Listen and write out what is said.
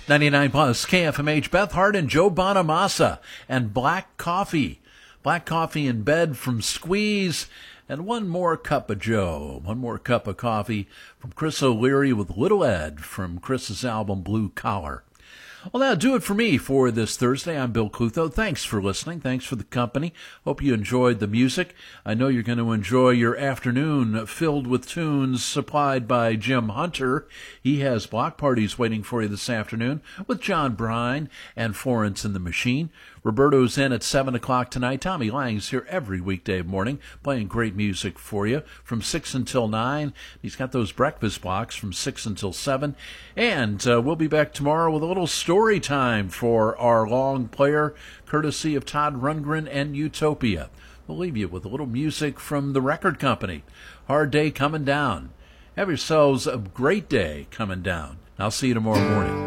99 plus KFMH, Beth Hart and Joe Bonamassa, and Black Coffee. Black Coffee in Bed from Squeeze, and one more cup of Joe, one more cup of coffee from Chris O'Leary with Little Ed from Chris's album Blue Collar. Well, that'll do it for me for this Thursday. I'm Bill Clutho. Thanks for listening. Thanks for the company. Hope you enjoyed the music. I know you're going to enjoy your afternoon filled with tunes supplied by Jim Hunter. He has block parties waiting for you this afternoon with John Brine and Florence and the Machine. Roberto's in at 7 o'clock tonight. Tommy Lang's here every weekday morning playing great music for you from 6 until 9. He's got those breakfast blocks from 6 until 7. And we'll be back tomorrow with a little story time for our long player, courtesy of Todd Rundgren and Utopia. We'll leave you with a little music from the record company. Hard Day Coming Down. Have yourselves a great day coming down. I'll see you tomorrow morning.